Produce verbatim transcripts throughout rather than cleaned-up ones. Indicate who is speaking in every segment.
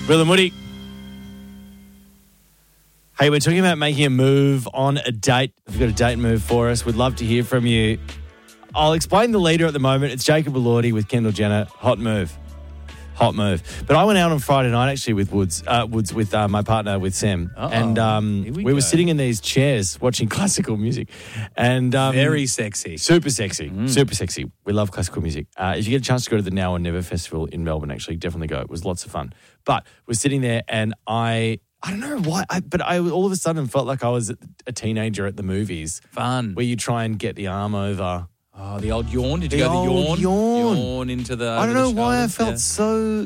Speaker 1: Will and Woody. Hey, we're talking about making a move on a date. If you've got a date move for us, we'd love to hear from you. I'll explain the leader at the moment. It's Jacob Elordi with Kendall Jenner. Hot move. Hot move. But I went out on Friday night actually with Woods, uh, Woods with uh, my partner, with Sam.
Speaker 2: Uh-oh.
Speaker 1: And um,
Speaker 2: Here
Speaker 1: we,
Speaker 2: we
Speaker 1: were
Speaker 2: go.
Speaker 1: sitting in these chairs watching classical music. And um,
Speaker 2: Very sexy.
Speaker 1: Super sexy. Super sexy. We love classical music. Uh, if you get a chance to go to the Now or Never Festival in Melbourne, actually, definitely go. It was lots of fun. But we're sitting there and I... I don't know why, I, but I all of a sudden felt like I was a teenager at the movies.
Speaker 2: Fun.
Speaker 1: Where you try and get the arm over.
Speaker 2: Oh, the old yawn. Did you
Speaker 1: The
Speaker 2: go the
Speaker 1: old
Speaker 2: yawn?
Speaker 1: yawn.
Speaker 2: Yawn into the.
Speaker 1: I don't
Speaker 2: over
Speaker 1: know
Speaker 2: the
Speaker 1: why I
Speaker 2: shoulders,
Speaker 1: felt
Speaker 2: yeah.
Speaker 1: so,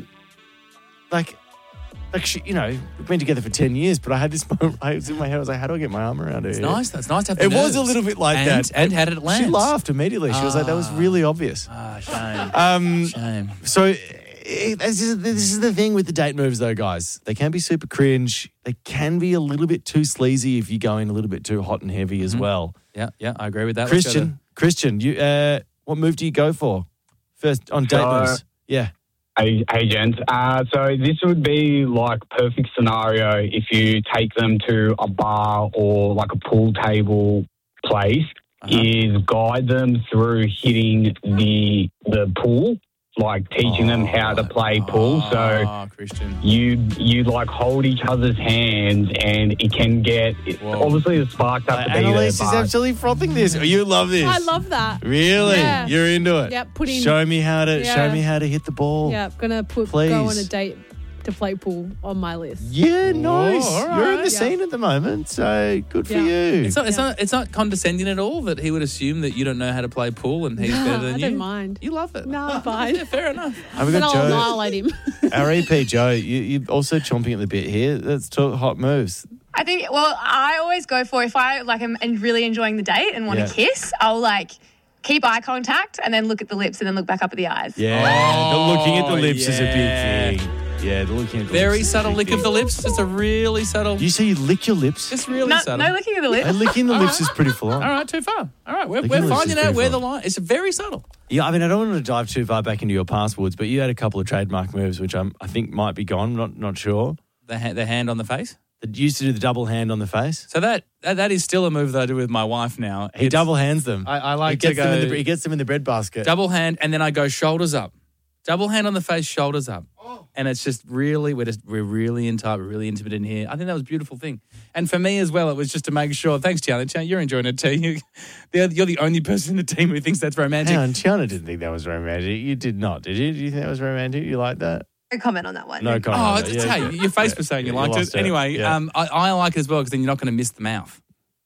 Speaker 1: like, like she, you know, we've been together for ten years, but I had this moment, I was in my head, I was like, how do I get my arm around her?
Speaker 2: It's nice. That's nice to have the
Speaker 1: It was a
Speaker 2: nerves.
Speaker 1: little bit like
Speaker 2: and,
Speaker 1: that.
Speaker 2: And how did it land?
Speaker 1: She laughed immediately. She was like, that was really obvious.
Speaker 2: Ah, shame.
Speaker 1: Um,
Speaker 2: shame.
Speaker 1: So it, this, is, this is the thing with the date moves, though, guys. They can be super cringe. They can be a little bit too sleazy if you go in a little bit too hot and heavy as well.
Speaker 2: Yeah, yeah, I agree with that. Let's go to-
Speaker 1: Christian, Christian, you, uh, what move do you go for first on date
Speaker 3: So-
Speaker 1: moves? Yeah.
Speaker 3: Hey, hey gents. Uh, so this would be like perfect scenario if you take them to a bar or like a pool table place,
Speaker 2: Uh-huh.
Speaker 3: is guide them through hitting the the pool, like teaching them how to play pool. So
Speaker 2: Oh, Christian.
Speaker 3: you you like hold each other's hands, and it can get it,
Speaker 2: Whoa.
Speaker 3: obviously the sparks have to be there.
Speaker 1: Annalise is
Speaker 3: but-
Speaker 1: absolutely frothing this. You love this.
Speaker 4: I love that.
Speaker 1: Really?
Speaker 4: Yeah.
Speaker 1: You're into it?
Speaker 4: Yep, putting-
Speaker 1: Show me how to
Speaker 4: Yeah.
Speaker 1: show me how to hit the ball.
Speaker 4: Yeah, gonna put
Speaker 1: Please.
Speaker 4: go on a date to play pool on my list.
Speaker 1: Yeah, nice.
Speaker 2: all
Speaker 1: You're in
Speaker 2: right.
Speaker 1: the
Speaker 4: Yeah.
Speaker 1: scene at the moment, so good for
Speaker 4: Yeah.
Speaker 1: you.
Speaker 2: It's not, it's,
Speaker 4: Yeah.
Speaker 2: not, it's not condescending at all that he would assume that you don't know how to play pool and he's
Speaker 4: No,
Speaker 2: better than
Speaker 4: I
Speaker 2: you.
Speaker 4: don't mind.
Speaker 2: You love it.
Speaker 4: No, I'm fine.
Speaker 2: Yeah, fair enough.
Speaker 1: Have we
Speaker 4: Then
Speaker 1: got
Speaker 4: I'll
Speaker 1: Joe?
Speaker 4: annihilate him.
Speaker 1: Our E P Joe, you, you're also chomping at the bit here. Let's talk hot moves.
Speaker 5: I think, well, I always go for if I like am and really enjoying the date and want
Speaker 1: Yeah.
Speaker 5: to kiss, I'll like keep eye contact and then look at the lips and then look back up at the eyes.
Speaker 1: Yeah,
Speaker 2: Oh,
Speaker 1: the looking at the lips is a
Speaker 2: yeah.
Speaker 1: big thing. Yeah, the looking at the
Speaker 2: Very
Speaker 1: lips is a
Speaker 2: subtle
Speaker 1: big
Speaker 2: lick
Speaker 1: thing.
Speaker 2: of the lips. Just a really subtle.
Speaker 1: You say you lick your lips?
Speaker 2: Just really
Speaker 5: No,
Speaker 2: subtle.
Speaker 5: no licking of the lips.
Speaker 1: And licking the lips is pretty full on.
Speaker 2: All right, too far. All right, we're,
Speaker 1: Licking
Speaker 2: we're
Speaker 1: the lips
Speaker 2: finding
Speaker 1: is
Speaker 2: out
Speaker 1: pretty
Speaker 2: where the
Speaker 1: far.
Speaker 2: line. It's very subtle.
Speaker 1: Yeah, I mean, I don't want to dive too far back into your past, Woods, but you had a couple of trademark moves, which I'm, I think might be gone. Not not sure.
Speaker 2: The ha- the hand on the face.
Speaker 1: That used to do the double hand on the face.
Speaker 2: So that, that that is still a move that I do with my wife now.
Speaker 1: He
Speaker 2: It's
Speaker 1: double hands them.
Speaker 2: I- I like
Speaker 1: he
Speaker 2: to
Speaker 1: gets them in
Speaker 2: go-
Speaker 1: the, he gets them in the bread basket.
Speaker 2: double hand, and then I go shoulders up. Double hand on the face, shoulders up.
Speaker 1: Oh.
Speaker 2: And it's just really, we're just we're really in tight, we're really intimate in here. I think that was a beautiful thing. And for me as well, it was just to make sure. Thanks, Tiana. Tiana, you're enjoying it too. You, you're you're the only person in the team who thinks that's romantic.
Speaker 1: Hang on, Tiana didn't think that was romantic. You did not, did you? Did you think that was romantic? You like that?
Speaker 5: No comment on that one.
Speaker 1: No comment.
Speaker 2: Oh,
Speaker 1: on that.
Speaker 2: it's,
Speaker 1: Yeah.
Speaker 2: hey, your face was saying you
Speaker 1: Yeah,
Speaker 2: liked
Speaker 1: lost
Speaker 2: it. Anyway,
Speaker 1: Yeah.
Speaker 2: um, I, I like it as well because then you're not going to miss the mouth.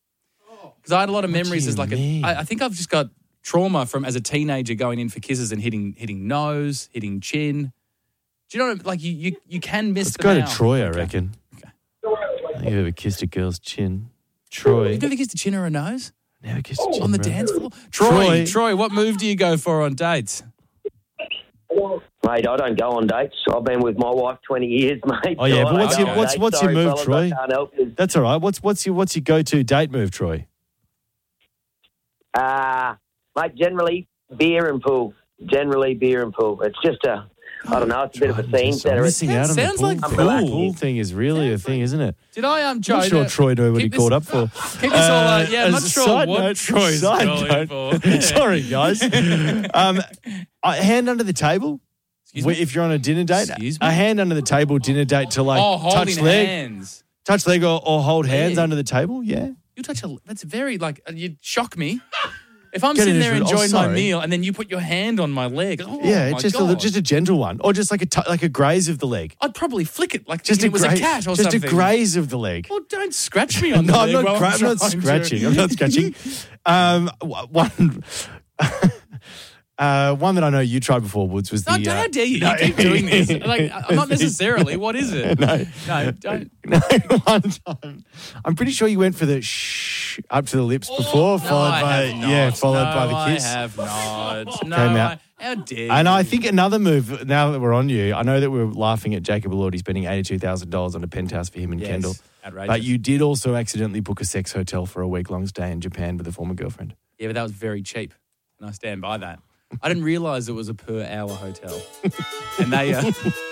Speaker 2: Because I had a lot of
Speaker 1: What do
Speaker 2: memories
Speaker 1: you
Speaker 2: as like
Speaker 1: mean?
Speaker 2: a, I, I think I've just got trauma from as a teenager going in for kisses and hitting hitting nose, hitting chin. Do you know what, like you you, you can miss
Speaker 1: Let's
Speaker 2: the
Speaker 1: go
Speaker 2: mouth.
Speaker 1: to Troy, I
Speaker 2: Okay.
Speaker 1: reckon. I think you've ever kissed a girl's chin. Troy.
Speaker 2: You've never kissed a chin or a nose
Speaker 1: Never kissed a chin.
Speaker 2: on the
Speaker 1: bro.
Speaker 2: dance floor? Troy,
Speaker 1: Troy.
Speaker 2: Troy, what move do you go for on dates?
Speaker 6: Mate, I don't go on dates. I've been with my wife twenty years, mate.
Speaker 1: Oh, yeah,
Speaker 6: so
Speaker 1: but
Speaker 6: I
Speaker 1: what's
Speaker 6: don't
Speaker 1: your-
Speaker 6: go on
Speaker 1: what's-
Speaker 6: dates.
Speaker 1: what's your
Speaker 6: Sorry,
Speaker 1: move,
Speaker 6: fellas,
Speaker 1: Troy?
Speaker 6: I can't help you.
Speaker 1: That's all right. What's what's your what's your go-to date move, Troy?
Speaker 6: Uh, mate, generally beer and pool. Generally beer and pool. It's just a, I don't know, it's a bit of a scene
Speaker 1: Just
Speaker 6: setter.
Speaker 1: missing out on
Speaker 2: Sounds
Speaker 1: the pool
Speaker 2: like
Speaker 1: thing.
Speaker 6: cool.
Speaker 1: The pool thing is really a thing, isn't it?
Speaker 2: Did I um
Speaker 1: I'm
Speaker 2: Joe?
Speaker 1: not sure
Speaker 2: uh,
Speaker 1: Troy knew what he
Speaker 2: keep
Speaker 1: called
Speaker 2: this-
Speaker 1: up for.
Speaker 2: Keep this all uh, yeah, I'm not
Speaker 1: as a
Speaker 2: sure
Speaker 1: side
Speaker 2: what
Speaker 1: note-
Speaker 2: Troy's
Speaker 1: side
Speaker 2: going
Speaker 1: note-
Speaker 2: for.
Speaker 1: Sorry, guys. um, a hand under the table.
Speaker 2: Excuse
Speaker 1: Where-
Speaker 2: me?
Speaker 1: If you're on a dinner date,
Speaker 2: Excuse me?
Speaker 1: a hand under the table dinner date to like
Speaker 2: Oh,
Speaker 1: touch
Speaker 2: holding
Speaker 1: leg,
Speaker 2: hands.
Speaker 1: touch leg, or, or hold hands
Speaker 2: Leg.
Speaker 1: under the table. Yeah.
Speaker 2: You touch a. That's very like uh, you shock me. If I'm
Speaker 1: Get
Speaker 2: sitting
Speaker 1: it
Speaker 2: there
Speaker 1: into it. Oh,
Speaker 2: enjoying my
Speaker 1: sorry.
Speaker 2: meal and then you put your hand on my leg, oh
Speaker 1: Yeah,
Speaker 2: my
Speaker 1: just a,
Speaker 2: God.
Speaker 1: just a gentle one, or just like a t- like a graze of the leg.
Speaker 2: I'd probably flick it like
Speaker 1: Just
Speaker 2: it
Speaker 1: a
Speaker 2: was
Speaker 1: gra-
Speaker 2: a cat or
Speaker 1: just
Speaker 2: something.
Speaker 1: a graze of the leg.
Speaker 2: Well, don't scratch me on
Speaker 1: No,
Speaker 2: the
Speaker 1: I'm
Speaker 2: leg
Speaker 1: not,
Speaker 2: while
Speaker 1: gra- I'm not
Speaker 2: trying to-
Speaker 1: scratching. I'm not scratching. Um, w- one, uh, one that I know you tried before, Woods, was
Speaker 2: No,
Speaker 1: the.
Speaker 2: how
Speaker 1: uh,
Speaker 2: dare you?
Speaker 1: no.
Speaker 2: You keep doing this. Like, uh, not necessarily. What is it?
Speaker 1: No.
Speaker 2: No, don't.
Speaker 1: No, one time. I'm pretty sure you went for the shh up to the lips before,
Speaker 2: No,
Speaker 1: followed
Speaker 2: I
Speaker 1: by
Speaker 2: have not.
Speaker 1: yeah, followed
Speaker 2: no,
Speaker 1: by the kiss.
Speaker 2: I have not. No,
Speaker 1: Came out.
Speaker 2: I- how dare
Speaker 1: And
Speaker 2: you?
Speaker 1: I think another move, now that we're on you, I know that we're laughing at Jacob Elordi spending eighty-two thousand dollars on a penthouse for him and
Speaker 2: Yes,
Speaker 1: Kendall.
Speaker 2: outrageous.
Speaker 1: But you did also accidentally book a sex hotel for a week-long stay in Japan with a former girlfriend.
Speaker 2: Yeah, but that was very cheap, and I stand by that. I didn't realise it was a per hour hotel, and they uh,